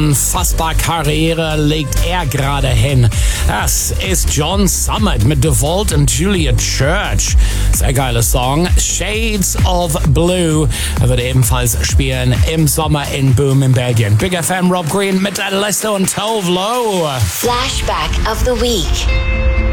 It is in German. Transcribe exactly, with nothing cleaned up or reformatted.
Unfassbar Karriere legt er gerade hin. Das ist John Summit mit The Vault und Julia Church. Sehr geiler Song. Shades of Blue. Er wird ebenfalls spielen im Sommer in Boom in Belgien. Big F M Rob Green mit Leicester und Tove Lo. Flashback of the Week.